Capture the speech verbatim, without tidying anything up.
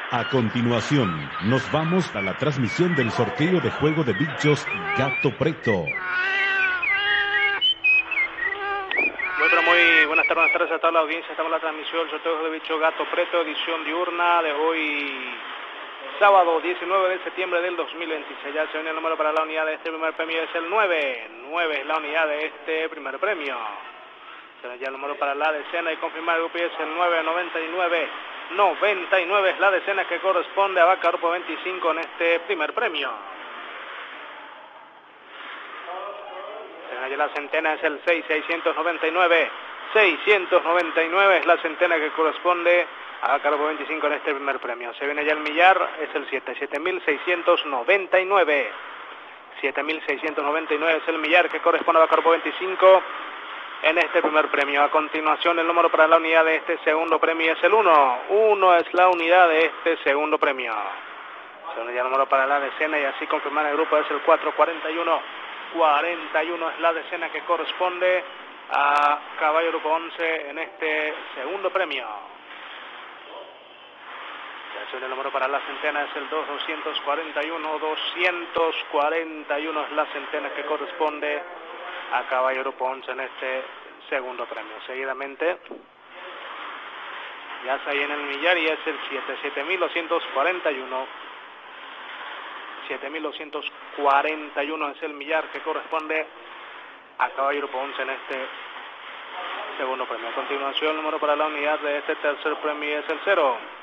A continuación, nos vamos a la transmisión del sorteo de juego de bichos Gato Preto. Muy, pero muy buenas tardes, buenas tardes a toda la audiencia. Estamos en la transmisión del sorteo de bichos Gato Preto, edición diurna de hoy, sábado diecinueve de septiembre del dos mil veintiséis. Ya se viene el número para la unidad de este primer premio, es el nueve. nueve es la unidad de este primer premio. Se viene ya el número para la decena y confirmar el grupo y es el nueve noventa y nueve. noventa y nueve es la decena que corresponde a Vaca Grupo veinticinco en este primer premio. La centena es el seis seiscientos noventa y nueve. seiscientos noventa y nueve es la centena que corresponde a Vaca Grupo veinticinco en este primer premio. Se viene ya el millar, es el siete siete mil seiscientos noventa y nueve. siete mil seiscientos noventa y nueve es el millar que corresponde a Vaca Grupo veinticinco en este primer premio. A continuación, el número para la unidad de este segundo premio es el uno. uno es la unidad de este segundo premio. Se viene ya el número para la decena y así confirmar el grupo es el cuatro cuarenta y uno. cuarenta y uno es la decena que corresponde a Caballo Grupo once en este segundo premio. Ya se viene el número para la centena, es el dos doscientos cuarenta y uno. doscientos cuarenta y uno es la centena que corresponde a Caballo Grupo once en este segundo premio. Seguidamente ya se viene el millar y es el siete siete mil doscientos cuarenta y uno. siete mil doscientos cuarenta y uno es el millar que corresponde a Caballo Grupo once en este segundo premio. A continuación, el número para la unidad de este tercer premio es el cero.